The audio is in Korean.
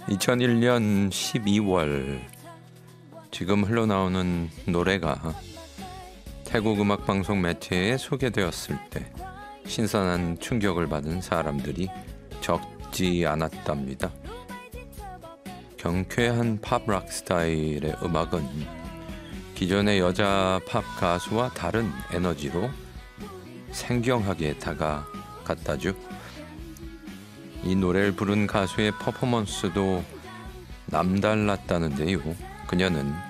2001년 12월 지금 흘러나오는 노래가 태국 음악방송 매체에 소개되었을 때 신선한 충격을 받은 사람들이 적지 않았답니다. 경쾌한 팝락 스타일의 음악은 기존의 여자 팝 가수와 다른 에너지로 생경하게 다가갔다죠. 이 노래를 부른 가수의 퍼포먼스도 남달랐다는데요. 그녀는